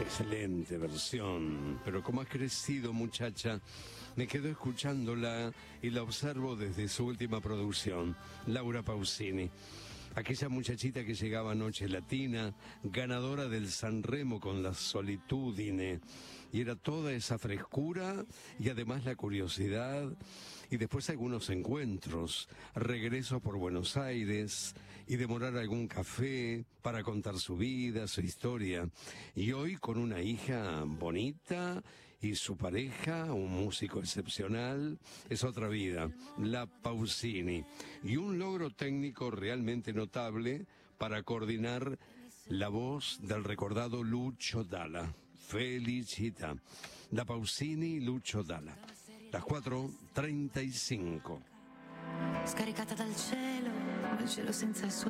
Excelente versión, pero como has crecido, muchacha, me quedo escuchándola y la observo desde su última producción, Laura Pausini. Aquella muchachita que llegaba a Noche Latina, ganadora del Sanremo con la Solitudine, y era toda esa frescura y además la curiosidad, y después algunos encuentros, regreso por Buenos Aires y demorar algún café para contar su vida, su historia, y hoy con una hija bonita y su pareja, un músico excepcional, es otra vida, la Pausini, y un logro técnico realmente notable para coordinar la voz del recordado Lucio Dalla. Felicita. La Pausini, Lucio Dalla. Las 4:35. Scaricata dal cielo, senza il suo